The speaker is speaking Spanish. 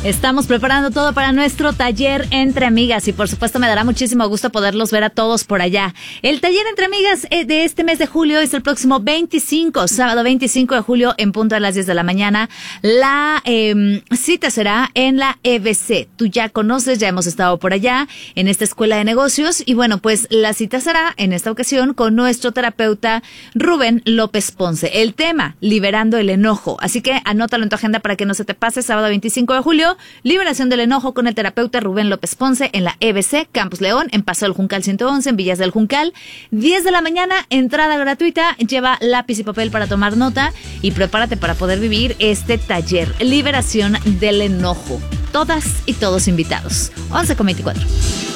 Estamos preparando todo para nuestro taller Entre Amigas y por supuesto me dará muchísimo gusto poderlos ver a todos por allá. El taller Entre Amigas de este mes de julio es el próximo 25, sábado 25 de julio en punto a las 10 de la mañana. La cita será en la EBC. Tú ya conoces, ya hemos estado por allá en esta escuela de negocios y bueno, pues la cita será en esta ocasión con nuestro terapeuta Rubén López Ponce. El tema, liberando el enojo. Así que anótalo en tu agenda para que no se te pase, sábado 25 de julio. Liberación del enojo con el terapeuta Rubén López Ponce en la EBC, Campus León, en Paso del Juncal 111, en Villas del Juncal. 10 de la mañana, entrada gratuita. Lleva lápiz y papel para tomar nota y prepárate para poder vivir este taller. Liberación del enojo. Todas y todos invitados. 11:24.